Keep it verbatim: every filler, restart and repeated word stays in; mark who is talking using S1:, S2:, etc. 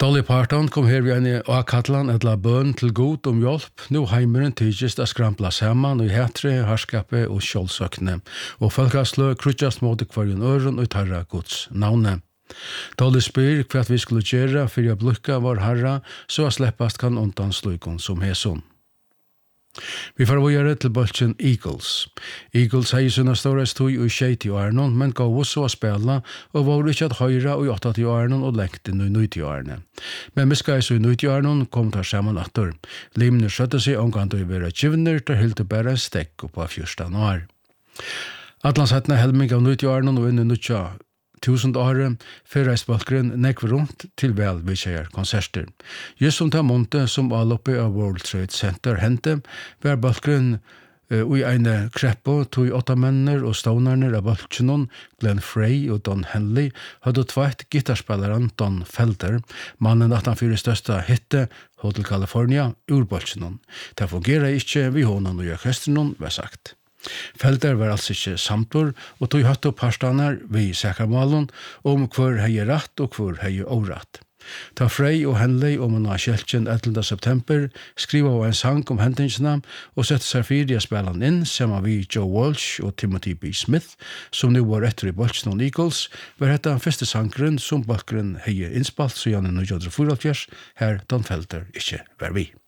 S1: Dolly Parton kom her vi en av kattlan etla bøn til god om hjelp. Nå heimeren tidligst a skrampla saman og i hetre, harskapet og kjolsøkne. Og folkeslø krutjast mot kvarjon øren og tarra gods navne. Dolly spyr hva vi skulle gjøre for å blukka vår herra, så a sleppast kan undan slukon som heson. Vi får vågjere til bølgen Eagles. Eagles hei sunna stora stui og tjeit i årene, men gav oss å spela, og var ikke at høyra og åtta i årene og lengt inn i nøyt i årene. Men vi skal i nøyt i årene kom ta saman atter. Limner skjøtte seg omgant å være kjivner, der hilde bare stekk på fyrstan år. Atlansetne helming av nøyt i årene og inn i nøytja tusen året fyrreist balkeren nekv rundt til vel vidtjeir konserter. Just som ta månte som alloppe av World Trade Center hente, var balkeren uh, ui eine kreppo, tog åtta menner og stonarner av balkenon, Glenn Frey og Don Henley, hadde tveit gitarspilleren Don Felder, mannen at han fyrir største hitte, Hotel California, ur balkenon. Det fungerer ikkje vi hånden og orkestrenon, var sagt. Felder var altså ikke samtor, og tog hatt opp parstanar vi sækarmalen om hvor hei ratt og hvor hei åratt. Ta Frey og Henley om en av kjeltjen ellevte september skriva av en sang om hendingsna og sette seg fyrir å spela inn sammen vi Joe Walsh og Timothy B. Smith, som nu var etter i Bolton Eagles, var dette første sangren som balkeren hei innspalt så gjerne nitton fyrtiofyra, her Don Felder ikke var vi.